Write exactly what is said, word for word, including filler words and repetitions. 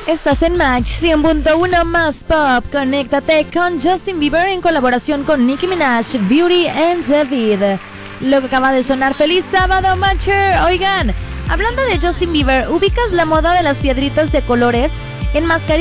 Estás en Match cien punto uno más Pop. Conéctate con Justin Bieber en colaboración con Nicki Minaj, Beauty and David. Lo que acaba de sonar, feliz sábado, Matcher. Oigan, hablando de Justin Bieber, ¿ubicas la moda de las piedritas de colores en mascarillas?